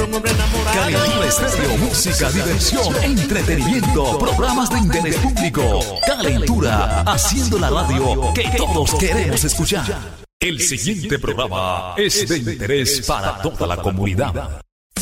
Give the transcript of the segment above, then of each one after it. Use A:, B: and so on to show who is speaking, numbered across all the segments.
A: encuentro un hombre enamorado.
B: Calentura Estéreo, música, diversión, entretenimiento, programas de interés público. Calentura, haciendo la radio que todos queremos escuchar. El siguiente programa es de interés para toda la comunidad.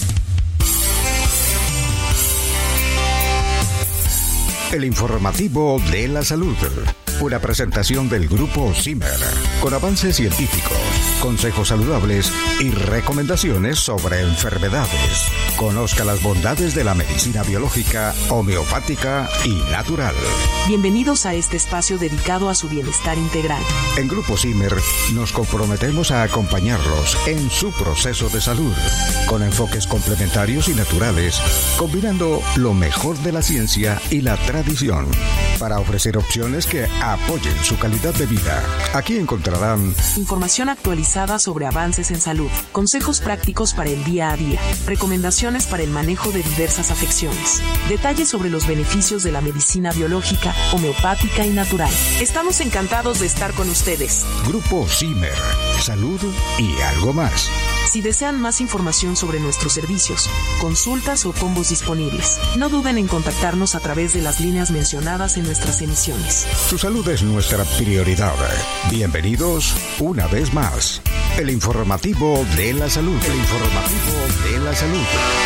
C: El informativo de la salud. Una presentación del Grupo Zimmer, con avances científicos, consejos saludables y recomendaciones sobre enfermedades. Conozca las bondades de la medicina biológica, homeopática y natural.
D: Bienvenidos a este espacio dedicado a su bienestar integral.
C: En Grupo Zimmer nos comprometemos a acompañarlos en su proceso de salud, con enfoques complementarios y naturales, combinando lo mejor de la ciencia y la tradición, para ofrecer opciones que apoyen su calidad de vida. Aquí encontrarán
D: información actualizada sobre avances en salud, consejos prácticos para el día a día, recomendaciones para el manejo de diversas afecciones, detalles sobre los beneficios de la medicina biológica, homeopática y natural. Estamos encantados de estar con ustedes.
C: Grupo Zimmer, salud y algo más.
D: Si desean más información sobre nuestros servicios, consultas o combos disponibles, no duden en contactarnos a través de las líneas mencionadas en nuestras emisiones.
C: Su salud es nuestra prioridad. Bienvenidos una vez más. El informativo de la salud. El informativo de la salud.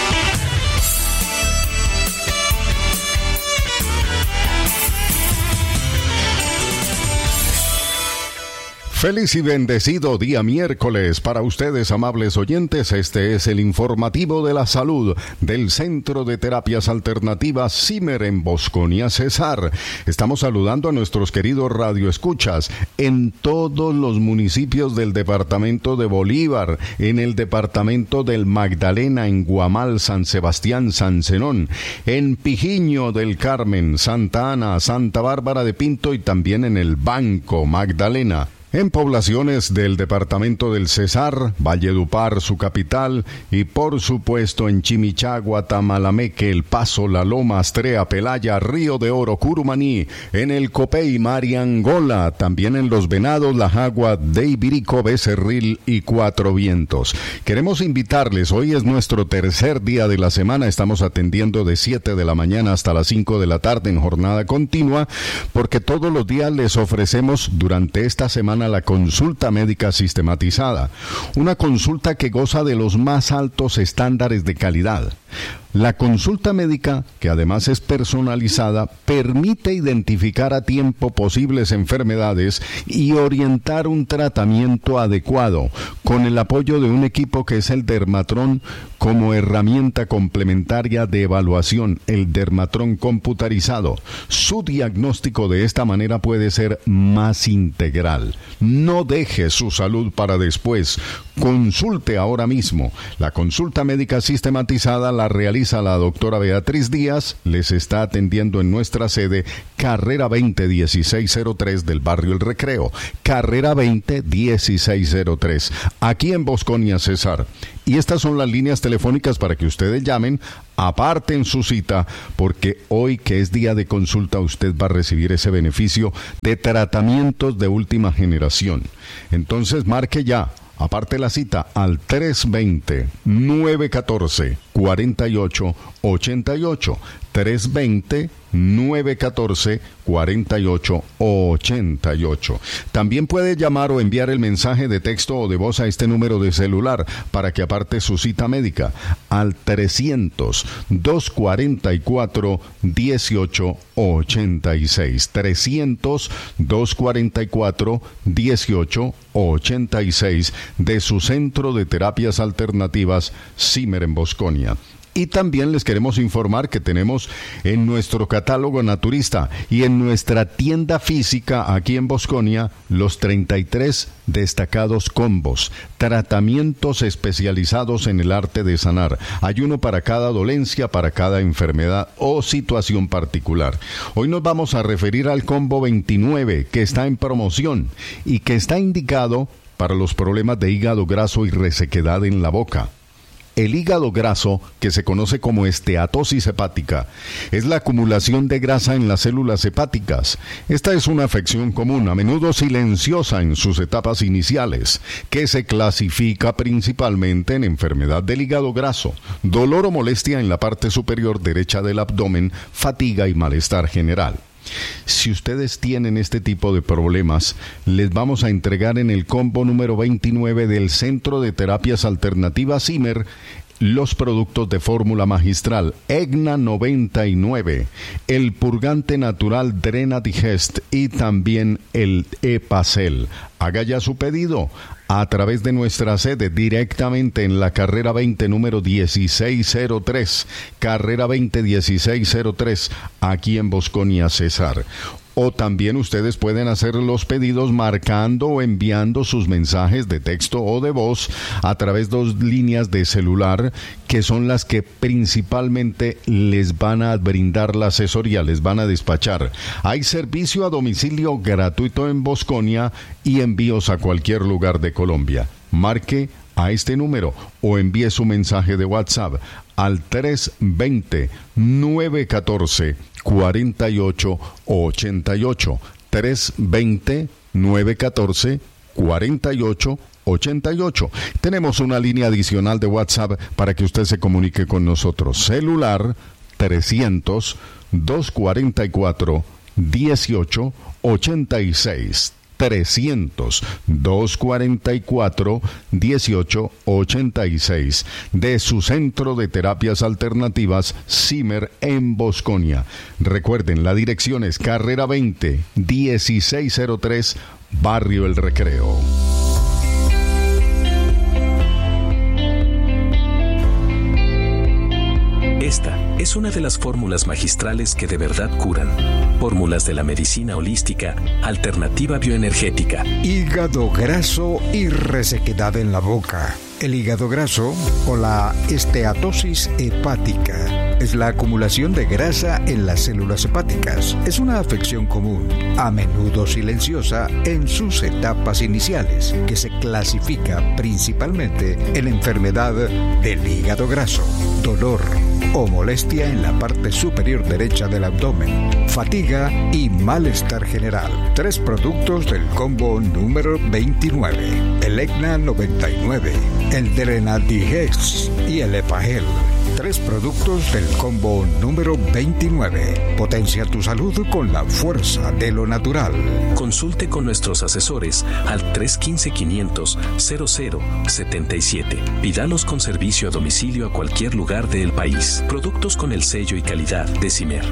E: Feliz y bendecido día miércoles para ustedes, amables oyentes. Este es el informativo de la salud del Centro de Terapias Alternativas Zimmer en Bosconia, Cesar. Estamos saludando a nuestros queridos radioescuchas en todos los municipios del departamento de Bolívar, en el departamento del Magdalena, en Guamal, San Sebastián, San Zenón, en Pijiño del Carmen, Santa Ana, Santa Bárbara de Pinto y también en el Banco Magdalena. En poblaciones del departamento del Cesar, Valledupar, su capital, y por supuesto en Chimichagua, Tamalameque, El Paso, La Loma, Astrea, Pelaya, Río de Oro, Curumaní, en el Copey, Mariangola, también en Los Venados, La Jagua, de Ibirico, Becerril y Cuatro Vientos. Queremos invitarles, hoy es nuestro tercer día de la semana, estamos atendiendo de 7 de la mañana hasta las 5 de la tarde en jornada continua, porque todos los días les ofrecemos durante esta semana la consulta médica sistematizada, una consulta que goza de los más altos estándares de calidad. La consulta médica, que además es personalizada, permite identificar a tiempo posibles enfermedades y orientar un tratamiento adecuado, con el apoyo de un equipo que es el Dermatron como herramienta complementaria de evaluación, el Dermatron computarizado. Su diagnóstico de esta manera puede ser más integral. No deje su salud para después. Consulte ahora mismo. La consulta médica sistematizada la realiza la doctora Beatriz Díaz. Les está atendiendo en nuestra sede, Carrera 20 1603 del barrio El Recreo. Carrera 20 1603, aquí en Bosconia, Cesar. Y estas son las líneas telefónicas para que ustedes llamen, aparten su cita, porque hoy que es día de consulta usted va a recibir ese beneficio de tratamientos de última generación. Entonces marque ya. Aparte la cita al 320-914-4888, 320-914-4888. También puede llamar o enviar el mensaje de texto o de voz a este número de celular para que aparte su cita médica al 300-244-1886, 300-244-1886 de su Centro de Terapias Alternativas Zimmer en Bosconia. Y también les queremos informar que tenemos en nuestro catálogo naturista y en nuestra tienda física aquí en Bosconia los 33 destacados combos, tratamientos especializados en el arte de sanar. Hay uno para cada dolencia, para cada enfermedad o situación particular. Hoy nos vamos a referir al combo 29 que está en promoción y que está indicado para los problemas de hígado graso y resequedad en la boca. El hígado graso, que se conoce como esteatosis hepática, es la acumulación de grasa en las células hepáticas. Esta es una afección común, a menudo silenciosa en sus etapas iniciales, que se clasifica principalmente en enfermedad del hígado graso, dolor o molestia en la parte superior derecha del abdomen, fatiga y malestar general. Si ustedes tienen este tipo de problemas, les vamos a entregar en el combo número 29 del Centro de Terapias Alternativas CIMER los productos de fórmula magistral EGNA 99, el purgante natural Drena Digest y también el Epacel. Haga ya su pedido a través de nuestra sede directamente en la carrera 20 número 1603, carrera 20 1603, aquí en Bosconia, Cesar. O también ustedes pueden hacer los pedidos marcando o enviando sus mensajes de texto o de voz a través de 2 líneas de celular, que son las que principalmente les van a brindar la asesoría, les van a despachar. Hay servicio a domicilio gratuito en Bosconia y envíos a cualquier lugar de Colombia. Marque a este número o envíe su mensaje de WhatsApp al 320-914-4888, 320-914-4888. Tenemos una línea adicional de WhatsApp para que usted se comunique con nosotros. Celular 300-244-1886. 300-244-1886 de su Centro de Terapias Alternativas CIMER en Bosconia. Recuerden, la dirección es carrera 20 1603, Barrio El Recreo.
B: Esta es una de las fórmulas magistrales que de verdad curan. Fórmulas de la medicina holística, alternativa bioenergética.
C: Hígado graso y resequedad en la boca. El hígado graso o la esteatosis hepática es la acumulación de grasa en las células hepáticas. Es una afección común, a menudo silenciosa en sus etapas iniciales, que se clasifica principalmente en enfermedad del hígado graso, dolor o molestia en la parte superior derecha del abdomen, fatiga y malestar general. 3 productos del combo número 29, el EGNA 99, el Drena Digest y el Epacel. 3 productos del combo número 29. Potencia tu salud con la fuerza de lo natural.
B: Consulte con nuestros asesores al 315-500-0077. Pídalos con servicio a domicilio a cualquier lugar del país. Productos con el sello y calidad de CIMER.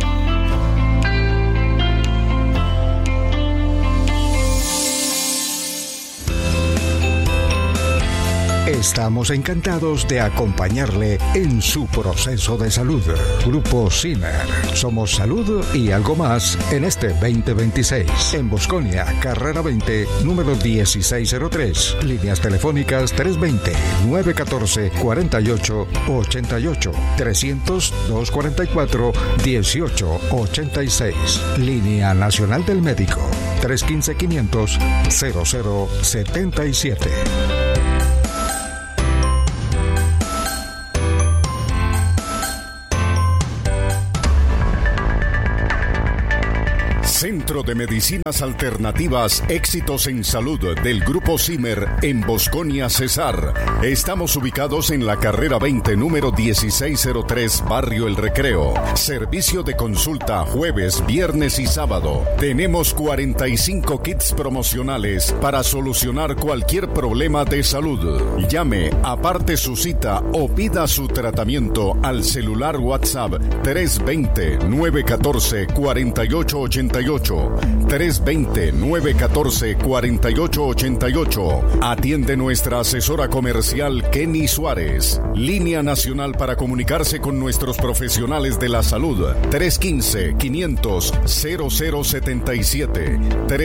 C: Estamos encantados de acompañarle en su proceso de salud. Grupo CIMER. Somos salud y algo más en este 2026. En Bosconia, carrera 20, número 1603. Líneas telefónicas 320-914-4888. 300-244-1886. Línea Nacional del Médico. 315-500-0077.
E: Centro de Medicinas Alternativas Éxitos en Salud del Grupo CIMER en Bosconia, Cesar. Estamos ubicados en la carrera 20, número 1603, Barrio El Recreo. Servicio de consulta jueves, viernes y sábado. Tenemos 45 kits promocionales para solucionar cualquier problema de salud. Llame, aparte su cita o pida su tratamiento al celular WhatsApp 320-914-4888. 320-914-4888. Atiende nuestra asesora comercial Kenny Suárez. Línea nacional para comunicarse con nuestros profesionales de la salud. 315-500-0077.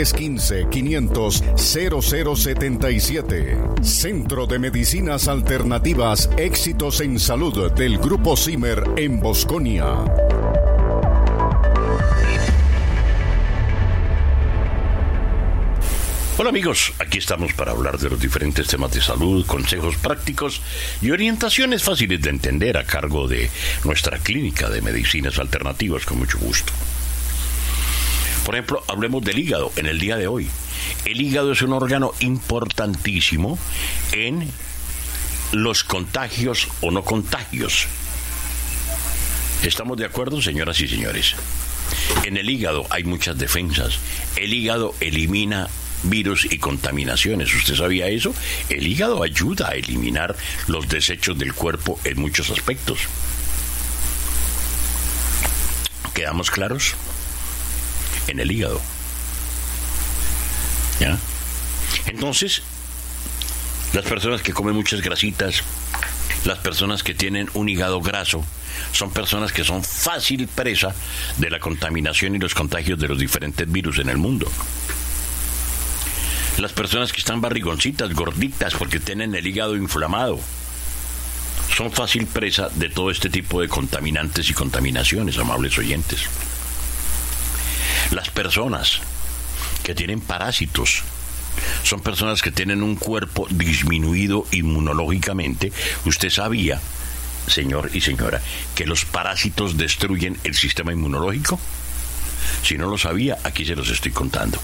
E: 315-500-0077. Centro de Medicinas Alternativas Éxitos en Salud del Grupo CIMER en Bosconia.
A: Hola amigos, aquí estamos para hablar de los diferentes temas de salud, consejos prácticos y orientaciones fáciles de entender a cargo de nuestra clínica de medicinas alternativas con mucho gusto. Por ejemplo, hablemos del hígado en el día de hoy. El hígado es un órgano importantísimo en los contagios o no contagios. ¿Estamos de acuerdo, señoras y señores? En el hígado hay muchas defensas. El hígado elimina virus y contaminaciones. ¿Usted sabía eso? El hígado ayuda a eliminar los desechos del cuerpo en muchos aspectos. ¿Quedamos claros? En el hígado. ¿Ya? Entonces, las personas que comen muchas grasitas, las personas que tienen un hígado graso, son personas que son fácil presa de la contaminación y los contagios de los diferentes virus en el mundo. Las personas que están barrigoncitas, gorditas, porque tienen el hígado inflamado, son fácil presa de todo este tipo de contaminantes y contaminaciones, amables oyentes. Las personas que tienen parásitos son personas que tienen un cuerpo disminuido inmunológicamente. Usted sabía, señor y señora, que los parásitos destruyen el sistema inmunológico. Si no lo sabía, aquí se los estoy contando.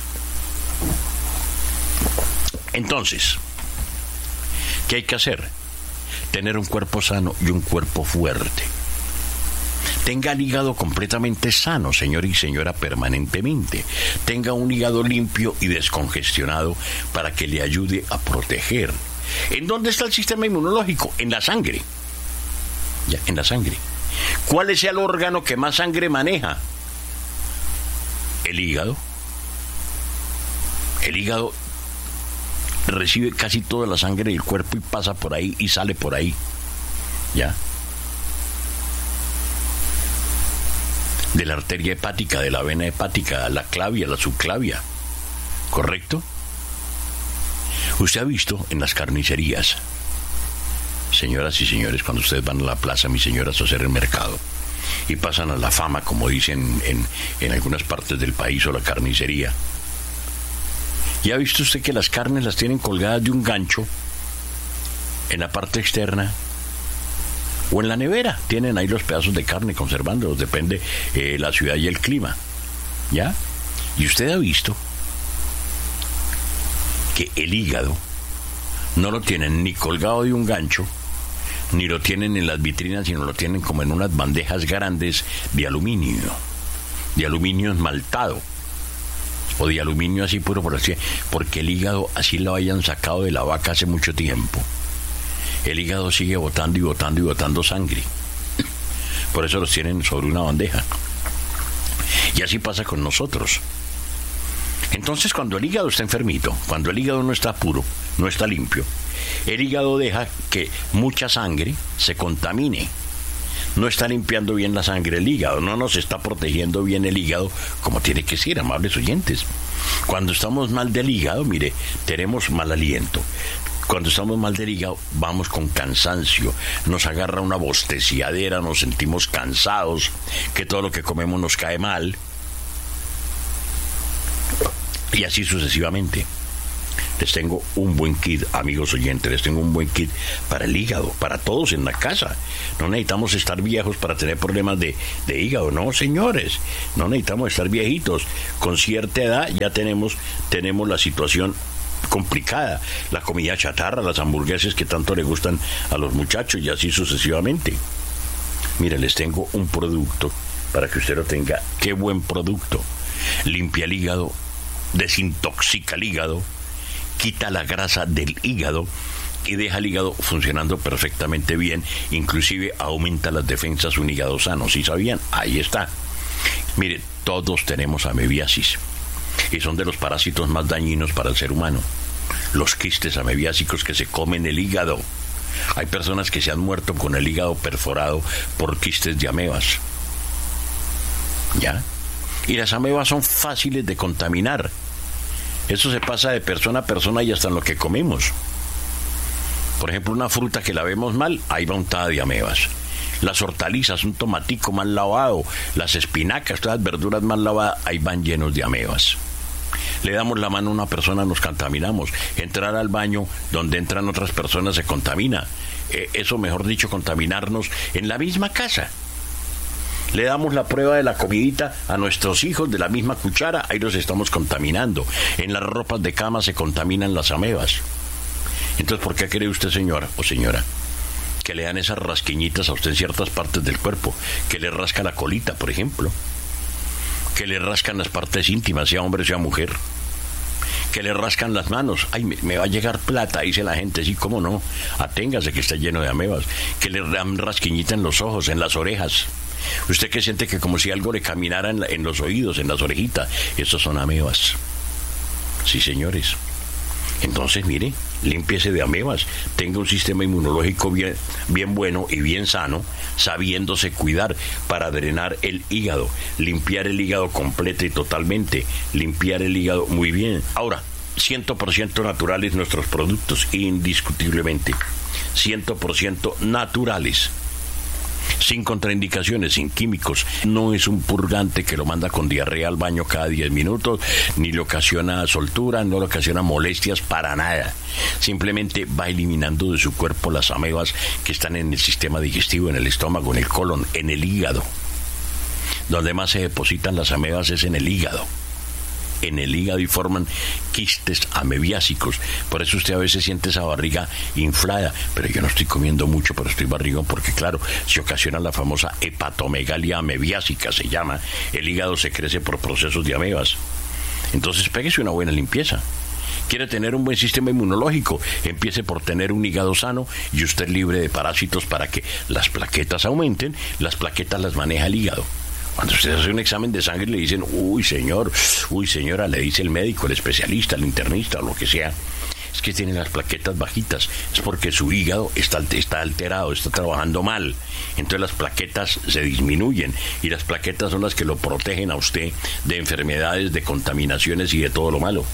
A: Entonces, ¿qué hay que hacer? Tener un cuerpo sano y un cuerpo fuerte. Tenga el hígado completamente sano, señor y señora, permanentemente. Tenga un hígado limpio y descongestionado para que le ayude a proteger. ¿En dónde está el sistema inmunológico? En la sangre. Ya, en la sangre. ¿Cuál es el órgano que más sangre maneja? El hígado. El hígado recibe casi toda la sangre del cuerpo y pasa por ahí y sale por ahí. ¿Ya? De la arteria hepática, de la vena hepática, la clavia, la subclavia. ¿Correcto? Usted ha visto en las carnicerías, señoras y señores, cuando ustedes van a la plaza, mis señoras, a hacer el mercado, y pasan a la fama, como dicen en algunas partes del país, o la carnicería. ¿Ya ha visto usted que las carnes las tienen colgadas de un gancho en la parte externa? O en la nevera, tienen ahí los pedazos de carne conservándolos, depende la ciudad y el clima. ¿Ya? Y usted ha visto que el hígado no lo tienen ni colgado de un gancho, ni lo tienen en las vitrinas, sino lo tienen como en unas bandejas grandes de aluminio esmaltado, o de aluminio así puro, por así, porque el hígado así lo hayan sacado de la vaca hace mucho tiempo. El hígado sigue botando y botando y botando sangre. Por eso los tienen sobre una bandeja. Y así pasa con nosotros. Entonces, cuando el hígado está enfermito, cuando el hígado no está puro, no está limpio, el hígado deja que mucha sangre se contamine. No está limpiando bien la sangre el hígado, no nos está protegiendo bien el hígado como tiene que ser, amables oyentes. Cuando estamos mal del hígado, mire, tenemos mal aliento. Cuando estamos mal del hígado, vamos con cansancio, nos agarra una bosteciadera, nos sentimos cansados, que todo lo que comemos nos cae mal, y así sucesivamente. Les tengo un buen kit, amigos oyentes, les tengo un buen kit para el hígado, para todos en la casa. No necesitamos estar viejos para tener problemas de hígado, no, señores, no necesitamos estar viejitos. Con cierta edad ya tenemos la situación complicada, la comida chatarra, las hamburguesas que tanto le gustan a los muchachos y así sucesivamente. Mire, les tengo un producto para que usted lo tenga. Qué buen producto. Limpia el hígado, desintoxica el hígado, quita la grasa del hígado y deja el hígado funcionando perfectamente bien, inclusive aumenta las defensas. Un hígado sano, ¿sí sabían? Ahí está. Mire, todos tenemos amebiasis y son de los parásitos más dañinos para el ser humano. Los quistes amebiásicos que se comen el hígado. Hay personas que se han muerto con el hígado perforado por quistes de amebas. ¿Ya? Y las amebas son fáciles de contaminar. Eso se pasa de persona a persona y hasta en lo que comemos. Por ejemplo, una fruta que la vemos mal, ahí va untada de amebas. Las hortalizas, un tomatico mal lavado, las espinacas, todas las verduras mal lavadas, ahí van llenos de amebas. le damos la mano a una persona, nos contaminamos. Entrar al baño donde entran otras personas se contamina. Eso, mejor dicho, contaminarnos en la misma casa. Le damos la prueba de la comidita a nuestros hijos de la misma cuchara, ahí los estamos contaminando. En las ropas de cama se contaminan las amebas. Entonces, ¿por qué cree usted, señora o señora, que le dan esas rasquiñitas a usted en ciertas partes del cuerpo? Que le rasca la colita, por ejemplo. Que le rascan las partes íntimas, sea hombre, sea mujer. Que le rascan las manos. Ay, me va a llegar plata, dice la gente. Sí, cómo no. Aténgase que está lleno de amebas. Que le dan rasquiñita en los ojos, en las orejas. Usted que siente que como si algo le caminara en los oídos, en las orejitas. Estos son amebas. Sí, señores. Entonces, mire, límpiese de amebas, tenga un sistema inmunológico bien bueno y bien sano, sabiéndose cuidar para drenar el hígado, limpiar el hígado completo y totalmente, limpiar el hígado muy bien. Ahora, 100% naturales nuestros productos, indiscutiblemente, 100% naturales. Sin contraindicaciones, sin químicos. No es un purgante que lo manda con diarrea al baño cada 10 minutos, ni le ocasiona soltura, no le ocasiona molestias para nada. Simplemente va eliminando de su cuerpo las amebas que están en el sistema digestivo, en el estómago, en el colon, en el hígado. Donde más se depositan las amebas es en el hígado. En el hígado y forman quistes amebiásicos. Por eso usted a veces siente esa barriga inflada. Pero yo no estoy comiendo mucho, pero estoy barrigón, porque claro, se ocasiona la famosa hepatomegalia amebiásica, se llama. El hígado se crece por procesos de amebas. Entonces pégese una buena limpieza. ¿Quiere tener un buen sistema inmunológico? Empiece por tener un hígado sano y usted libre de parásitos para que las plaquetas aumenten. Las plaquetas las maneja el hígado. Cuando usted hace un examen de sangre le dicen, uy señora, le dice el médico, el especialista, el internista o lo que sea, es que tiene las plaquetas bajitas, es porque su hígado está alterado, está trabajando mal. Entonces las plaquetas se disminuyen y las plaquetas son las que lo protegen a usted de enfermedades, de contaminaciones y de todo lo malo.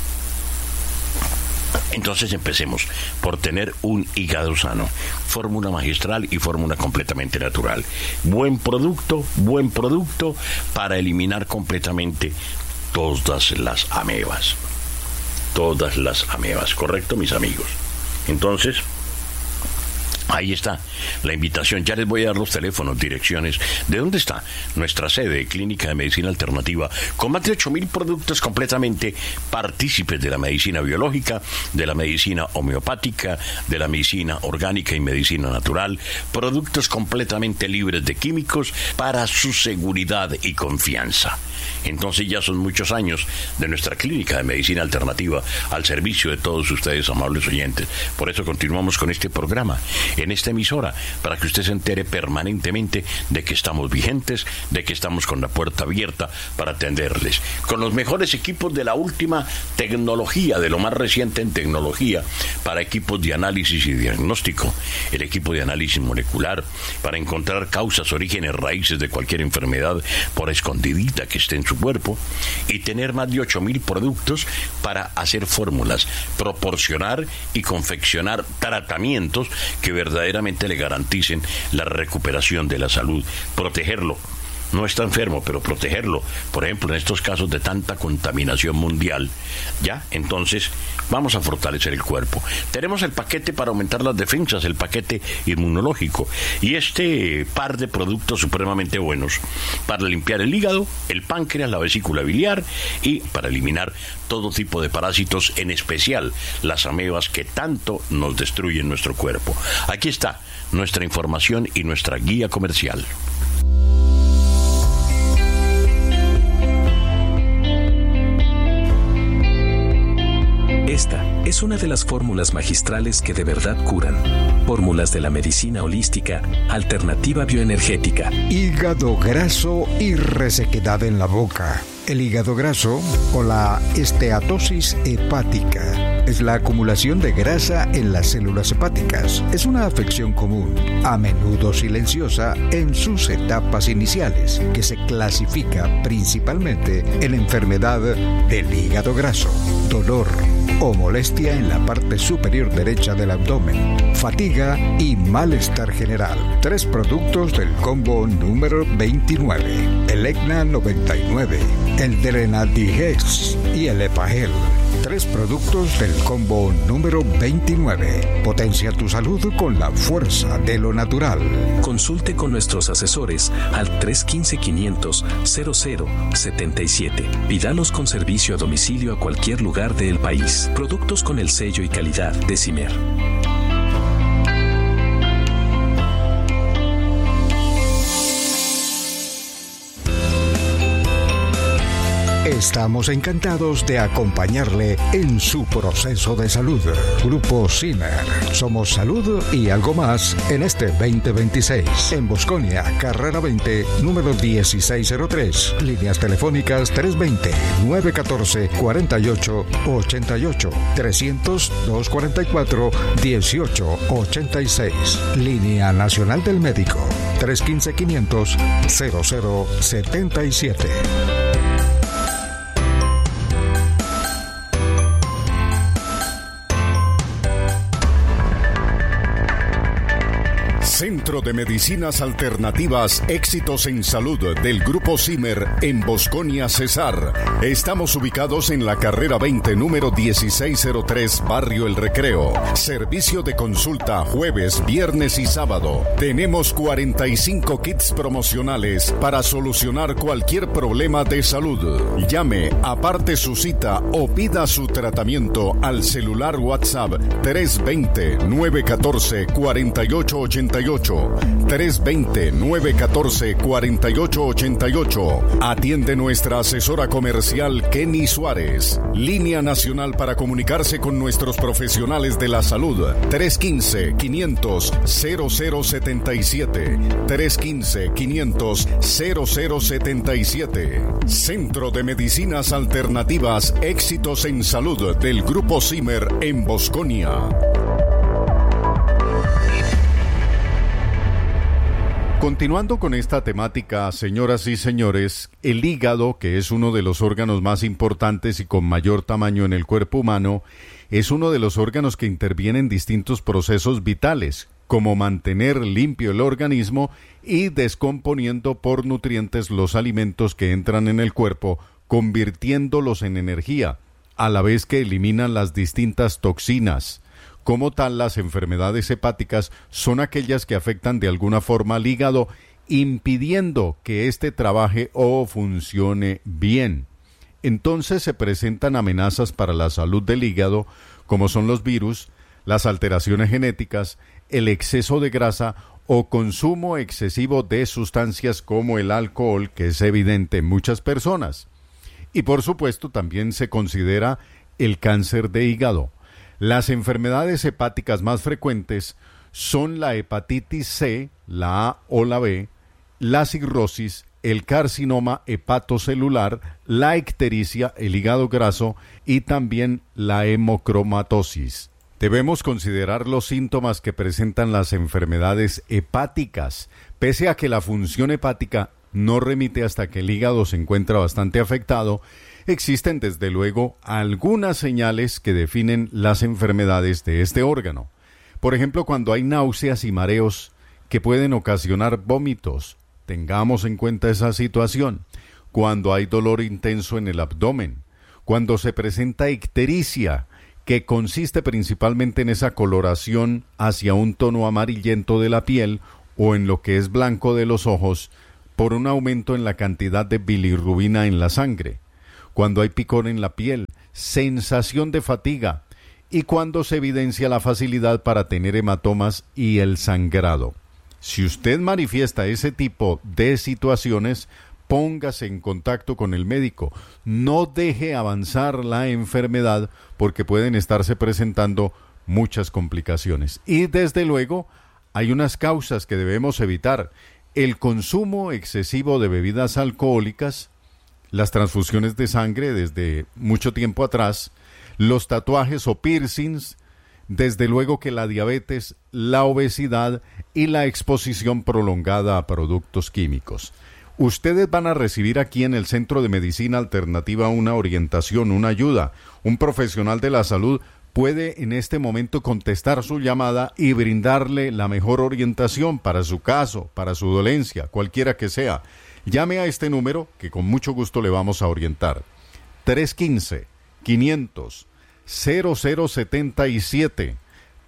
A: Entonces empecemos por tener un hígado sano. Fórmula magistral y fórmula completamente natural. Buen producto para eliminar completamente todas las amebas. Todas las amebas, ¿correcto, mis amigos? Entonces, ahí está la invitación. Ya les voy a dar los teléfonos, direcciones. ¿De dónde está nuestra sede, Clínica de Medicina Alternativa? Con más de 8,000 productos completamente partícipes de la medicina biológica, de la medicina homeopática, de la medicina orgánica y medicina natural. Productos completamente libres de químicos para su seguridad y confianza. Entonces ya son muchos años de nuestra Clínica de Medicina Alternativa al servicio de todos ustedes, amables oyentes. Por eso continuamos con este programa en esta emisora, para que usted se entere permanentemente de que estamos vigentes, de que estamos con la puerta abierta para atenderles, con los mejores equipos de la última tecnología, de lo más reciente en tecnología, para equipos de análisis y diagnóstico, el equipo de análisis molecular, para encontrar causas, orígenes, raíces de cualquier enfermedad, por escondidita que esté en su cuerpo, y tener más de 8,000 productos para hacer fórmulas, proporcionar y confeccionar tratamientos que verdaderamente le garanticen la recuperación de la salud, protegerlo. No está enfermo, pero protegerlo. Por ejemplo, en estos casos de tanta contaminación mundial, ¿ya? Entonces, vamos a fortalecer el cuerpo. Tenemos el paquete para aumentar las defensas, el paquete inmunológico. Y este par de productos supremamente buenos para limpiar el hígado, el páncreas, la vesícula biliar y para eliminar todo tipo de parásitos, en especial las amebas que tanto nos destruyen nuestro cuerpo. Aquí está nuestra información y nuestra guía comercial.
B: Esta es una de las fórmulas magistrales que de verdad curan. Fórmulas de la medicina holística, alternativa bioenergética.
C: Hígado graso y resequedad en la boca. El hígado graso o la esteatosis hepática es la acumulación de grasa en las células hepáticas. Es una afección común, a menudo silenciosa en sus etapas iniciales, que se clasifica principalmente en enfermedad del hígado graso, dolor o molestia en la parte superior derecha del abdomen, fatiga y malestar general. 3 productos del combo número 29, el EGNA 99, el Drenadigex y el Epagel. 3 productos del combo número 29. Potencia tu salud con la fuerza de lo natural.
F: Consulte con nuestros asesores al 315-500-0077. Pídalos con servicio a domicilio a cualquier lugar del país. Productos con el sello y calidad de CIMER.
C: Estamos encantados de acompañarle en su proceso de salud. Grupo CIMER. Somos salud y algo más en este 2026. En Bosconia, carrera 20, número 1603. Líneas telefónicas 320-914-4888. 300-244-1886. Línea Nacional del Médico. 315-500-0077.
E: Centro de Medicinas Alternativas Éxitos en Salud del Grupo CIMER en Bosconia, Cesar. Estamos ubicados en la carrera 20, número 1603, Barrio El Recreo. Servicio de consulta jueves, viernes y sábado. Tenemos 45 kits promocionales para solucionar cualquier problema de salud. Llame, aparte su cita o pida su tratamiento al celular WhatsApp 320-914-4888. 320-914-4888. Atiende nuestra asesora comercial Kenny Suárez. Línea nacional para comunicarse con nuestros profesionales de la salud. 315-500-0077. 315-500-0077. Centro de Medicinas Alternativas Éxitos en Salud del Grupo CIMER en Bosconia. Continuando con esta temática, señoras y señores, el hígado, que es uno de los órganos más importantes y con mayor tamaño en el cuerpo humano, es uno de los órganos que interviene en distintos procesos vitales, como mantener limpio el organismo y descomponiendo por nutrientes los alimentos que entran en el cuerpo, convirtiéndolos en energía, a la vez que eliminan las distintas toxinas. Como tal, las enfermedades hepáticas son aquellas que afectan de alguna forma al hígado, impidiendo que éste trabaje o funcione bien. Entonces se presentan amenazas para la salud del hígado, como son los virus, las alteraciones genéticas, el exceso de grasa o consumo excesivo de sustancias como el alcohol, que es evidente en muchas personas. Y por supuesto también se considera el cáncer de hígado. Las enfermedades hepáticas más frecuentes son la hepatitis C, la A o la B, la cirrosis, el carcinoma hepatocelular, la ictericia, el hígado graso y también la hemocromatosis. Debemos considerar los síntomas que presentan las enfermedades hepáticas, pese a que la función hepática no remite hasta que el hígado se encuentra bastante afectado. Existen desde luego algunas señales que definen las enfermedades de este órgano. Por ejemplo, cuando hay náuseas y mareos que pueden ocasionar vómitos, tengamos en cuenta esa situación. Cuando hay dolor intenso en el abdomen, cuando se presenta ictericia, que consiste principalmente en esa coloración hacia un tono amarillento de la piel o en lo que es blanco de los ojos, por un aumento en la cantidad de bilirrubina en la sangre. Cuando hay picor en la piel, sensación de fatiga y cuando se evidencia la facilidad para tener hematomas y el sangrado. Si usted manifiesta ese tipo de situaciones, póngase en contacto con el médico. No deje avanzar la enfermedad porque pueden estarse presentando muchas complicaciones. Y desde luego, hay unas causas que debemos evitar. El consumo excesivo de bebidas alcohólicas, las transfusiones de sangre desde mucho tiempo atrás, los tatuajes o piercings, desde luego que la diabetes, la obesidad y la exposición prolongada a productos químicos. Ustedes van a recibir aquí en el Centro de Medicina Alternativa una orientación, una ayuda. Un profesional de la salud puede en este momento contestar su llamada y brindarle la mejor orientación para su caso, para su dolencia, cualquiera que sea. Llame a este número que con mucho gusto le vamos a orientar. 315-500-0077.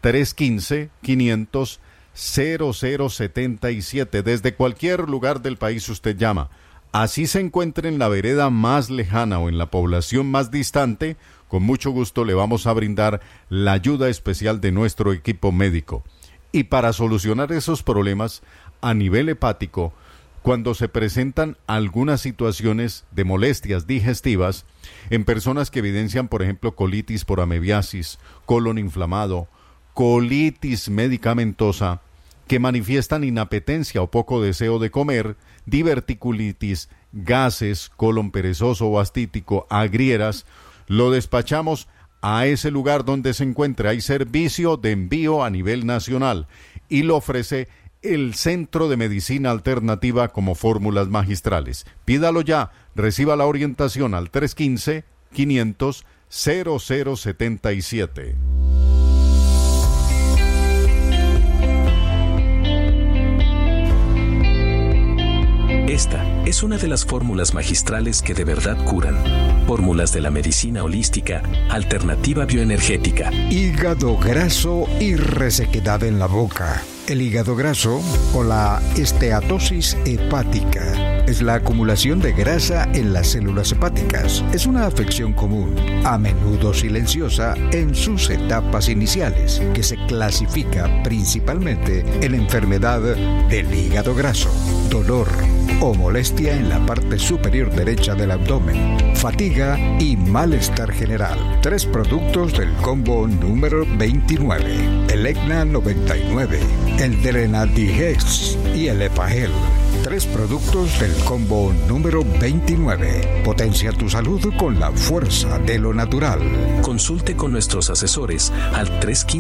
E: 315-500-0077. Desde cualquier lugar del país usted llama. Así se encuentre en la vereda más lejana o en la población más distante, con mucho gusto le vamos a brindar la ayuda especial de nuestro equipo médico. Y para solucionar esos problemas a nivel hepático, cuando se presentan algunas situaciones de molestias digestivas en personas que evidencian, por ejemplo, colitis por amebiasis, colon inflamado, colitis medicamentosa, que manifiestan inapetencia o poco deseo de comer, diverticulitis, gases, colon perezoso o astítico, agrieras, lo despachamos a ese lugar donde se encuentra. Hay servicio de envío a nivel nacional y lo ofrece el Centro de Medicina Alternativa como fórmulas magistrales. Pídalo ya, reciba la orientación al 315-500-0077.
F: Esta es una de las fórmulas magistrales que de verdad curan. Fórmulas de la medicina holística, alternativa bioenergética.
C: Hígado graso y resequedad en la boca. El hígado graso o la esteatosis hepática es la acumulación de grasa en las células hepáticas. Es una afección común, a menudo silenciosa en sus etapas iniciales, que se clasifica principalmente en enfermedad del hígado graso, dolor o molestia en la parte superior derecha del abdomen, fatiga y malestar general. 3 productos del combo número 29, el EGNA 99, el Drenadigex y el Epagel. 3 productos del combo número 29. Potencia tu salud con la fuerza de lo natural.
F: Consulte con nuestros asesores al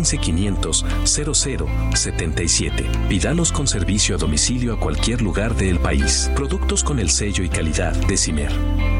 F: 315-500-0077. Pídalos con servicio a domicilio a cualquier lugar del país. Productos con el sello y calidad de CIMER.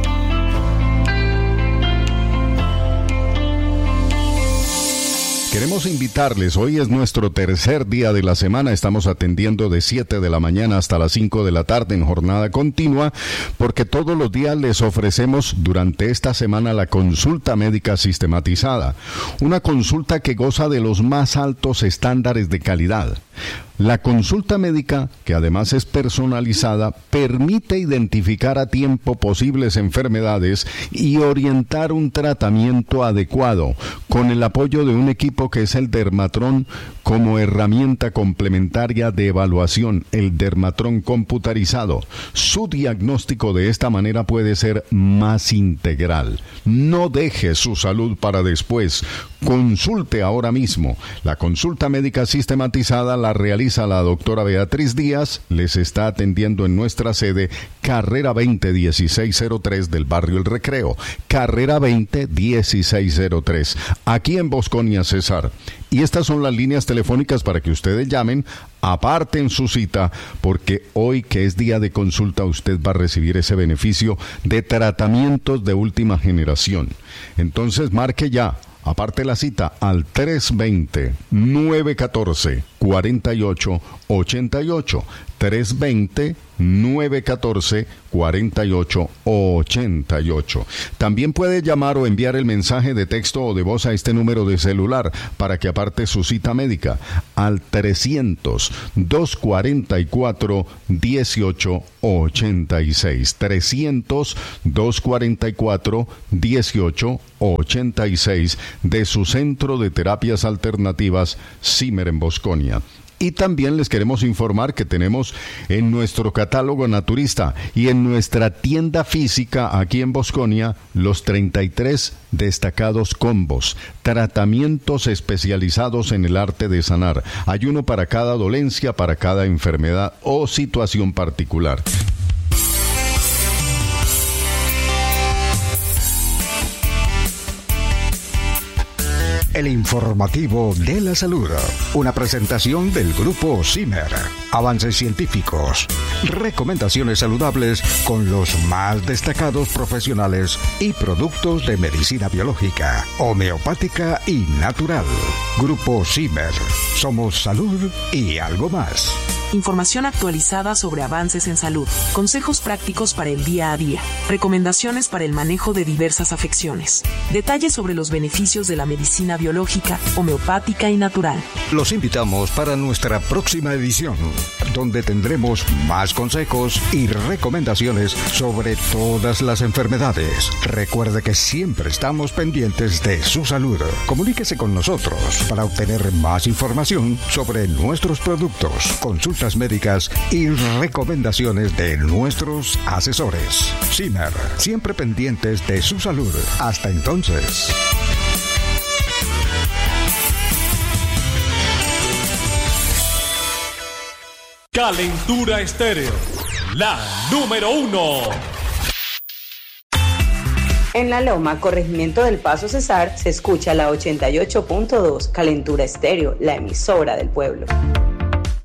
E: Queremos invitarles, hoy es nuestro tercer día de la semana, estamos atendiendo de 7 de la mañana hasta las 5 de la tarde en jornada continua, porque todos los días les ofrecemos durante esta semana la consulta médica sistematizada, una consulta que goza de los más altos estándares de calidad. La consulta médica, que además es personalizada, permite identificar a tiempo posibles enfermedades y orientar un tratamiento adecuado, con el apoyo de un equipo que es el Dermatron como herramienta complementaria de evaluación, el Dermatron computarizado. Su diagnóstico de esta manera puede ser más integral. No deje su salud para después. Consulte ahora mismo. La consulta médica sistematizada la realiza la doctora Beatriz Díaz. Les está atendiendo en nuestra sede, Carrera 20 1603 del barrio El Recreo. Carrera 20 1603, aquí en Bosconia, Cesar. Y estas son las líneas telefónicas para que ustedes llamen, aparten su cita, porque hoy que es día de consulta usted va a recibir ese beneficio de tratamientos de última generación. Entonces marque ya. Aparte la cita al 320-914-4888. 320-914-4888. También puede llamar o enviar el mensaje de texto o de voz a este número de celular para que aparte su cita médica al 300-244-1886. 300-244-1886 de su Centro de Terapias Alternativas CIMER en Bosconia. Y también les queremos informar que tenemos en nuestro catálogo naturista y en nuestra tienda física aquí en Bosconia los 33 destacados combos, tratamientos especializados en el arte de sanar. Hay uno para cada dolencia, para cada enfermedad o situación particular.
C: el informativo de la salud. Una presentación del grupo Zimmer. Avances científicos, recomendaciones saludables con los más destacados profesionales y productos de medicina biológica, homeopática y natural. Grupo Zimmer. Somos salud y algo más.
D: Información actualizada sobre avances en salud, consejos prácticos para el día a día, recomendaciones para el manejo de diversas afecciones, detalles sobre los beneficios de la medicina biológica, homeopática y natural.
C: Los invitamos para nuestra próxima edición, donde tendremos más consejos y recomendaciones sobre todas las enfermedades. Recuerde que siempre estamos pendientes de su salud. Comuníquese con nosotros para obtener más información sobre nuestros productos, consultas médicas y recomendaciones de nuestros asesores. Zimmer, siempre pendientes de su salud. Hasta entonces.
B: Calentura Estéreo, la número 1.
G: En La Loma, corregimiento del Paso Cesar, se escucha la 88.2 Calentura Estéreo, la emisora del pueblo.